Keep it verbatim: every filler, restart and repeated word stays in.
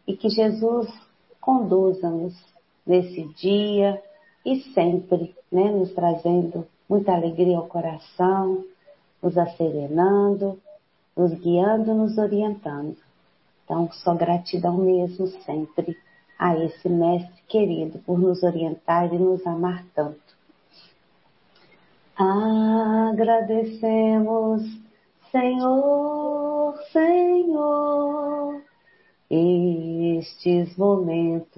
e que Jesus conduza-nos nesse dia e sempre, né, nos trazendo muita alegria ao coração, nos asserenando, nos guiando, nos orientando. Então, só gratidão mesmo sempre a esse mestre querido por nos orientar e nos amar tanto. Agradecemos, Senhor, Senhor, estes momentos